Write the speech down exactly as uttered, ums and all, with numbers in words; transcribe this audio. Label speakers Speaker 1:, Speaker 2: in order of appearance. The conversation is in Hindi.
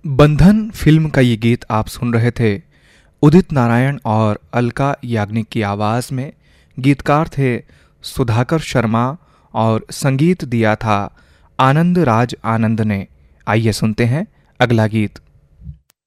Speaker 1: बंधन फिल्म का ये गीत आप सुन रहे थे। उदित नारायण और अलका याग्निक की आवाज़ में। गीतकार थे सुधाकर शर्मा और संगीत दिया था आनंद राज आनंद ने। आइए सुनते हैं अगला गीत।